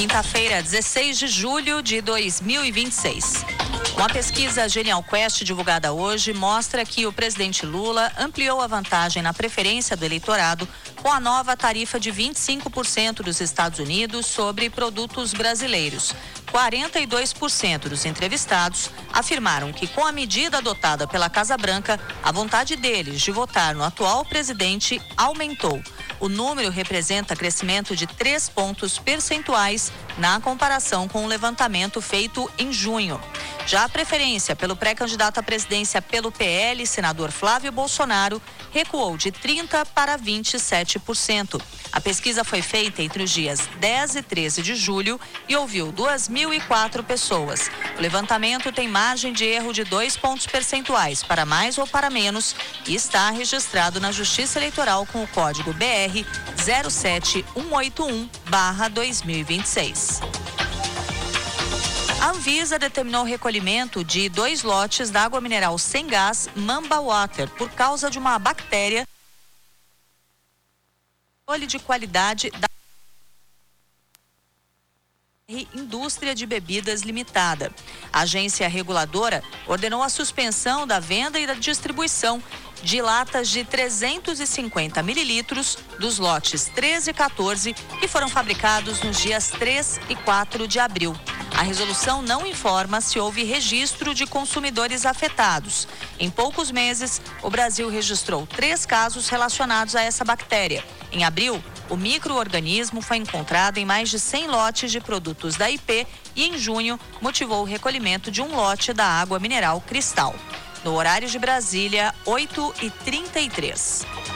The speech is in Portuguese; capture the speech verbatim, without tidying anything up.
Quinta-feira, dezesseis de julho de dois mil e vinte e seis. Uma pesquisa Genial Quest divulgada hoje mostra que o presidente Lula ampliou a vantagem na preferência do eleitorado com a nova tarifa de vinte e cinco por cento dos Estados Unidos sobre produtos brasileiros. quarenta e dois por cento dos entrevistados afirmaram que, com a medida adotada pela Casa Branca, a vontade deles de votar no atual presidente aumentou. O número representa crescimento de três pontos percentuais na comparação com o levantamento feito em junho. Já a preferência pelo pré-candidato à presidência pelo P L, senador Flávio Bolsonaro, recuou de trinta para vinte e sete por cento. A pesquisa foi feita entre os dias dez e treze de julho e ouviu duas mil e quatro pessoas. O levantamento tem margem de erro de dois pontos percentuais para mais ou para menos e está registrado na Justiça Eleitoral com o código B R zero sete um oito um barra dois mil e vinte e seis. A Anvisa determinou o recolhimento de dois lotes da água mineral sem gás Mamba Water por causa de uma bactéria de qualidade da Indústria de Bebidas Limitada. A agência reguladora ordenou a suspensão da venda e da distribuição de latas de trezentos e cinquenta mililitros dos lotes treze e quatorze que foram fabricados nos dias três e quatro de abril. A resolução não informa se houve registro de consumidores afetados. Em poucos meses, o Brasil registrou três casos relacionados a essa bactéria. Em abril, o micro-organismo foi encontrado em mais de cem lotes de produtos da I P e, em junho, motivou o recolhimento de um lote da água mineral Cristal. No horário de Brasília, oito e trinta e três.